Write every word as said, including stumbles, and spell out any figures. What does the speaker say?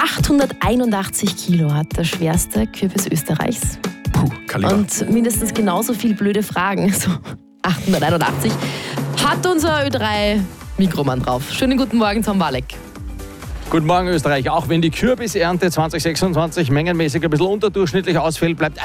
achthunderteinundachtzig Kilo hat der schwerste Kürbis Österreichs. Puh, Kaliber. Und mindestens genauso viel blöde Fragen, so achthunderteinundachtzig, hat unser Ö drei Mikromann drauf. Schönen guten Morgen, Tom Walek. Guten Morgen, Österreich. Auch wenn die Kürbisernte zwanzig sechsundzwanzig mengenmäßig ein bisschen unterdurchschnittlich ausfällt, bleibt